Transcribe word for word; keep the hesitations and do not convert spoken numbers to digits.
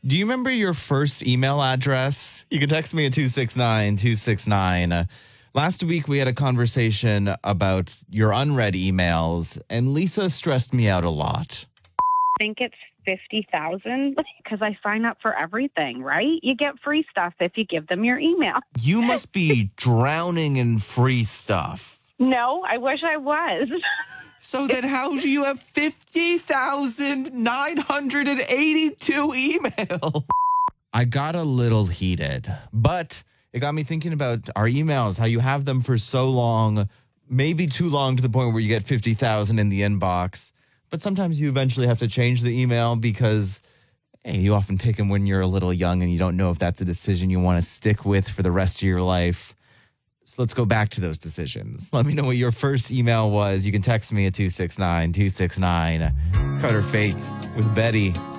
Do you remember your first email address? You can text me at two six nine, two six nine. Last week, we had a conversation about your unread emails, and Lisa stressed me out a lot. I think it's fifty thousand because I sign up for everything, right? You get free stuff if you give them your email. You must be drowning in free stuff. No, I wish I was. So then how do you have fifty thousand nine hundred eighty-two emails? I got a little heated, but it got me thinking about our emails, how you have them for so long, maybe too long to the point where you get fifty thousand in the inbox. But sometimes you eventually have to change the email because hey, you often pick them when you're a little young and you don't know if that's a decision you want to stick with for the rest of your life. So let's go back to those decisions. Let me know what your first email was. You can text me at two six nine, two six nine. It's Carter Faith with Betty.